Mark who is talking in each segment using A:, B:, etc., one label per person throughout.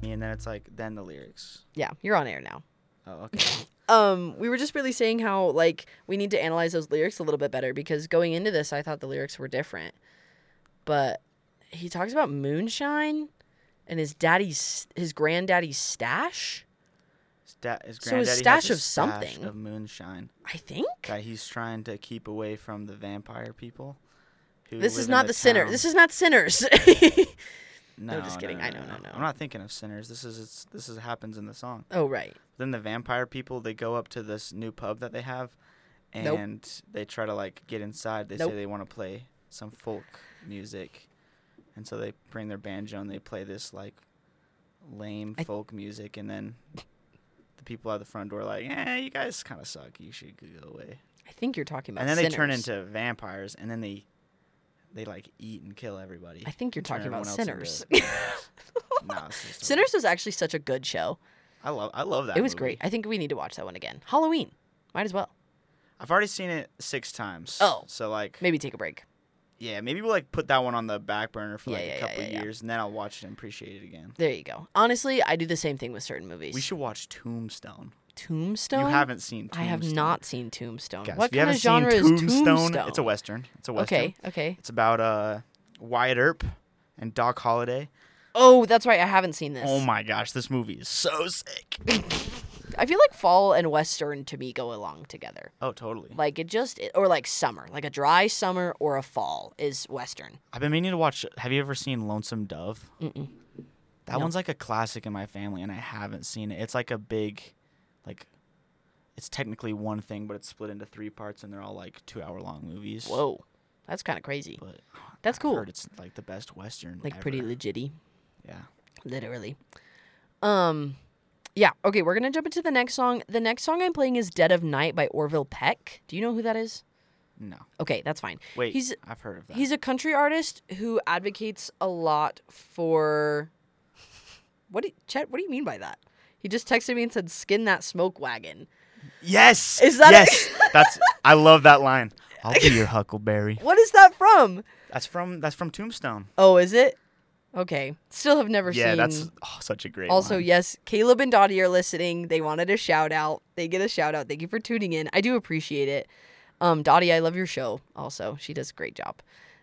A: And then it's like, then the lyrics.
B: Yeah, you're on air now.
A: Oh, okay.
B: We were just really saying how, like, we need to analyze those lyrics a little bit better because going into this, I thought the lyrics were different. But he talks about moonshine and his granddaddy's stash.
A: His
B: So his
A: granddaddy
B: stash
A: has a
B: of something.
A: stash of moonshine
B: I think.
A: that he's trying to keep away from the vampire people.
B: This is not the sinner. This is not Sinners.
A: No,
B: just kidding. I know.
A: I'm not thinking of Sinners. This is happens in the song.
B: Oh, right.
A: Then the vampire people, they go up to this new pub that they have, and they try to like get inside. They say they want to play some folk music, and so they bring their banjo and they play this like lame folk music, and then the people at the front door are like, you guys kind of suck. You should go away.
B: I think you're talking about
A: And then
B: Sinners.
A: they turn into vampires, and then they like eat and kill everybody.
B: I think you're talking about Sinners.
A: No,
B: Sinners was actually such a good show.
A: I love that.
B: It was
A: movie.
B: great. I think we need to watch that one again. Halloween. Might as well.
A: I've already seen it 6 times.
B: Oh.
A: So like
B: Maybe take a break.
A: yeah, maybe we'll like put that one on the back burner for like
B: Yeah,
A: a couple
B: yeah.
A: years, and then I'll watch it and appreciate it again.
B: There you go. Honestly, I do the same thing with certain movies.
A: We should watch Tombstone.
B: Tombstone?
A: You haven't seen Tombstone.
B: I have not seen Tombstone.
A: Guys,
B: What
A: if you
B: kind of
A: haven't
B: genre
A: seen
B: is Tombstone?
A: It's a western.
B: Okay.
A: It's about Wyatt Earp and Doc Holliday.
B: Oh, that's right. I haven't seen this.
A: Oh my gosh, this movie is so sick.
B: I feel like fall and western to me go along together.
A: Oh, totally.
B: Like or like summer, like a dry summer or a fall is western.
A: I've been meaning to watch. Have you ever seen Lonesome Dove?
B: Mm-mm.
A: That one's like a classic in my family, and I haven't seen it. It's like a big, like, it's technically one thing, but it's split into 3 parts, and they're all like 2-hour-long movies.
B: Whoa, that's kind of crazy.
A: But
B: That's cool.
A: I've heard it's like the best western.
B: Like
A: ever.
B: pretty legitty.
A: Yeah.
B: Literally. Yeah, okay, we're going to jump into the next song. The next song I'm playing is Dead of Night by Orville Peck. Do you know who that is?
A: No.
B: Okay, that's fine.
A: Wait, I've heard of that.
B: He's a country artist who advocates a lot for... Chet, what do you mean by that? He just texted me and said, "Skin that smoke wagon."
A: Yes.
B: Is that
A: Yes. I love that line. I'll be your Huckleberry.
B: What is that from?
A: That's from Tombstone.
B: Oh, is it? Okay. Still have never seen...
A: Yeah, that's such a great
B: Also,
A: line.
B: yes, Caleb and Dottie are listening. They wanted a shout out. They get a shout out. Thank you for tuning in. I do appreciate it. Dottie, I love your show also. She does a great job.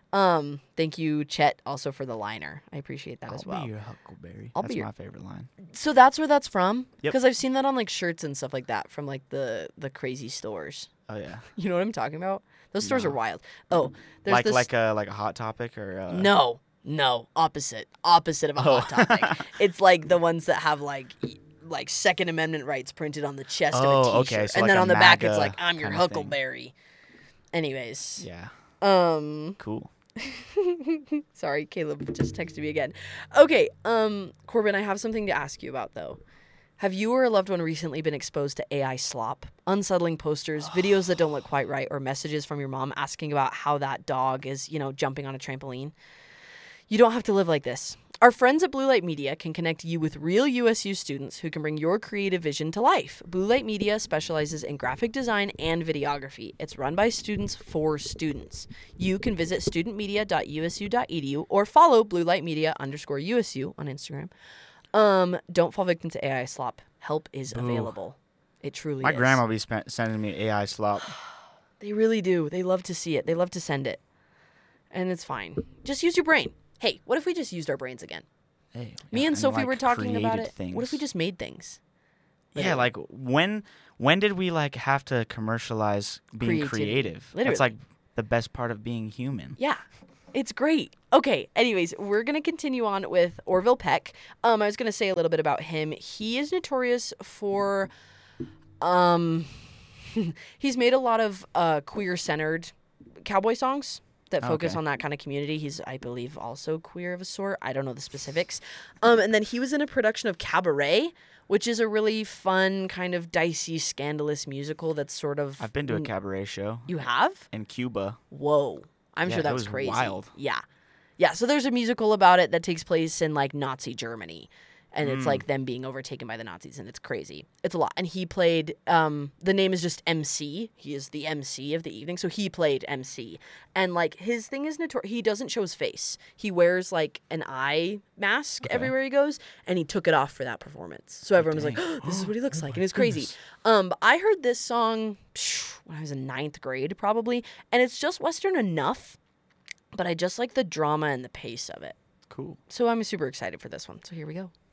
B: Thank you, Chet, also for the liner. I appreciate that as well.
A: I'll be your Huckleberry.
B: I'll
A: That's
B: be
A: my favorite line.
B: So that's where that's from?
A: Yep.
B: Because I've seen that on like shirts and stuff like that from like the crazy stores.
A: Oh yeah.
B: You know what I'm talking about? Those stores are wild. Oh, there's
A: Like
B: this...
A: like a Hot Topic or
B: No, opposite of a Hot Topic. It's like the ones that have like Second Amendment rights printed on the chest of a t-shirt.
A: Okay, so
B: and
A: like
B: then
A: a
B: on the back it's
A: MAGA
B: like, "I'm your
A: kinda thing.
B: Huckleberry." Anyways.
A: Yeah.
B: Cool. Sorry, Caleb just texted me again. Okay, Corbin, I have something to ask you about though. Have you or a loved one recently been exposed to AI slop? Unsettling posters, videos that don't look quite right, or messages from your mom asking about how that dog is, jumping on a trampoline? You don't have to live like this. Our friends at Blue Light Media can connect you with real USU students who can bring your creative vision to life. Blue Light Media specializes in graphic design and videography. It's run by students for students. You can visit studentmedia.usu.edu or follow bluelightmedia_USU on Instagram. Don't fall victim to AI slop. Help is available. It truly is.
A: My grandma be sending me AI slop.
B: They really do. They love to see it. They love to send it. And it's fine. Just use your brain. Hey, what if we just used our brains again?
A: Hey,
B: Me and Sophie were talking about it.
A: Things.
B: What if we just made things?
A: Yeah, like when did we like have to commercialize being creative?
B: Literally.
A: That's like the best part of being human.
B: Yeah. It's great. Okay, anyways, we're going to continue on with Orville Peck. I was going to say a little bit about him. He is notorious for he's made a lot of queer-centered cowboy songs that focus on that kind of community. He's, I believe, also queer of a sort. I don't know the specifics. And then he was in a production of Cabaret, which is a really fun, kind of dicey, scandalous musical that's sort of...
A: I've been to a cabaret show.
B: You have?
A: In Cuba.
B: Whoa. I'm sure that was
A: was
B: crazy.
A: wild.
B: Yeah. Yeah, so there's a musical about it that takes place in, like, Nazi Germany. And it's like them being overtaken by the Nazis, and it's crazy. It's a lot. And he played, the name is just MC. He is the MC of the evening. So he played MC. And like his thing is notorious. He doesn't show his face. He wears like an eye mask everywhere he goes. And he took it off for that performance. So everyone was like, oh, this is what he looks like. And it's crazy. But I heard this song when I was in 9th grade probably. And it's just Western enough. But I just like the drama and the pace of it.
A: Cool.
B: So I'm super excited for this one. So here we go.